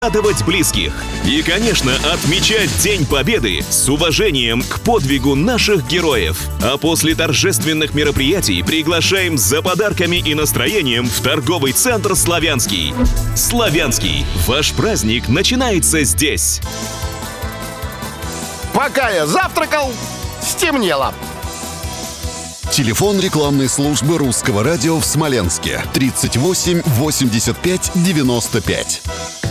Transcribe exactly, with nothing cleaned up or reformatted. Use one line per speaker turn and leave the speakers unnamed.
радовать близких. И, конечно, отмечать День Победы с уважением к подвигу наших героев. А после торжественных мероприятий приглашаем за подарками и настроением в торговый центр «Славянский». «Славянский» – ваш праздник начинается здесь.
Пока я завтракал, стемнело.
Телефон рекламной службы Русского радио в Смоленске тридцать восемь восемьдесят пять девяносто пять.